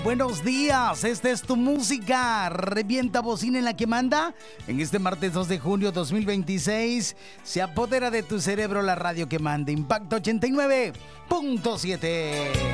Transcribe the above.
Buenos días, esta es tu música. Revienta bocina en la que manda. En este martes 2 de junio 2026 se apodera de tu cerebro la radio que manda. Impacto 89.7.